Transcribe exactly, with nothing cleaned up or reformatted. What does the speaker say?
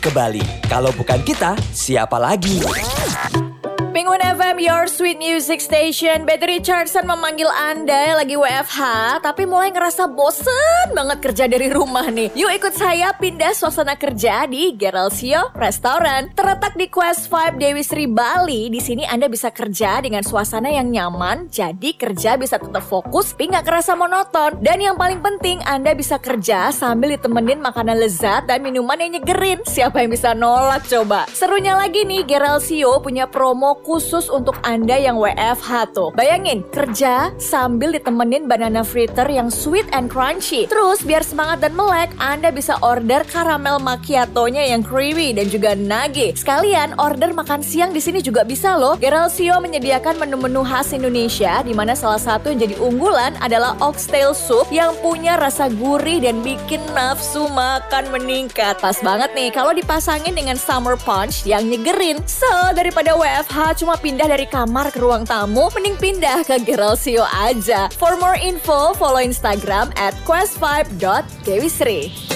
ke Bali. Kalau bukan kita, siapa lagi? Penguin F M, your sweet music station. Betty Richardson memanggil Anda yang lagi W F H tapi mulai ngerasa bosen banget kerja dari rumah nih. Yuk ikut saya pindah suasana kerja di Geralsio Restaurant. Terletak di Quest lima Dewi Sri Bali. Di sini Anda bisa kerja dengan suasana yang nyaman, jadi kerja bisa tetap fokus tapi nggak kerasa monoton. Dan yang paling penting, Anda bisa kerja sambil ditemenin makanan lezat dan minuman yang nyegerin. Siapa yang bisa nolak coba? Serunya lagi nih, Geralsio punya promo khusus untuk Anda yang W F H tuh. Bayangin, kerja sambil ditemenin banana fritter yang sweet and crunchy. Terus biar semangat dan melek, Anda bisa order caramel macchiato-nya yang creamy dan juga nugget. Sekalian order makan siang di sini juga bisa loh. Geralsio menyediakan menu-menu khas Indonesia, di mana salah satu yang jadi unggulan adalah oxtail soup yang punya rasa gurih dan bikin nafsu makan meningkat. Pas banget nih kalau dipasangin dengan summer punch yang nyegerin. So, daripada W F H cuma pindah dari kamar ke ruang tamu, mending pindah ke Geralsio aja. For more info, follow Instagram at quest five dot dewisri.